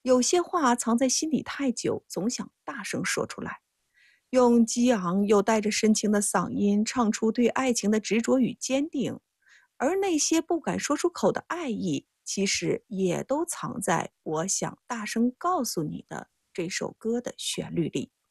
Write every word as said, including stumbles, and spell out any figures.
有些话藏在心里太久，总想大声说出来，用激昂又带着深情的嗓音唱出对爱情的执着与坚定。而那些不敢说出口的爱意，其实也都藏在《我想大声告诉你》的这首歌的旋律里。